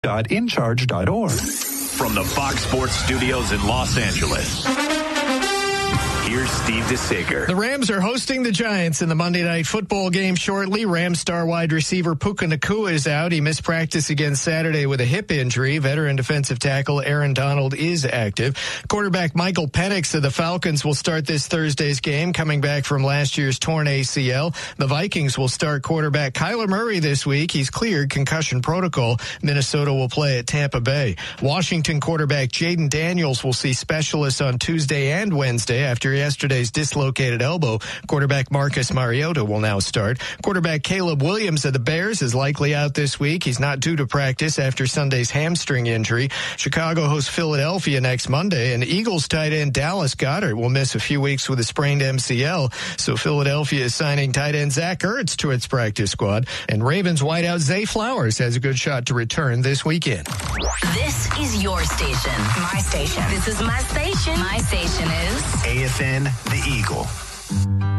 .incharge.org. From the Fox Sports Studios in Los Angeles, here's Steve DeSager. The Rams are hosting the Giants in the Monday Night Football game shortly. Rams star wide receiver Puka Nacua is out. He missed practice again Saturday with a hip injury. Veteran defensive tackle Aaron Donald is active. Quarterback Michael Penix of the Falcons will start this Thursday's game, coming back from last year's torn ACL. The Vikings will start quarterback Kyler Murray this week. He's cleared concussion protocol. Minnesota will play at Tampa Bay. Washington quarterback Jaden Daniels will see specialists on Tuesday and Wednesday after yesterday's dislocated elbow. Quarterback Marcus Mariota will now start. Quarterback Caleb Williams of the Bears is likely out this week. He's not due to practice after Sunday's hamstring injury. Chicago hosts Philadelphia next Monday, and Eagles tight end Dallas Goedert will miss a few weeks with a sprained MCL. So Philadelphia is signing tight end Zach Ertz to its practice squad, and Ravens wideout Zay Flowers has a good shot to return this weekend. This is your station. My station. This is my station. My station is AFN The Eagle.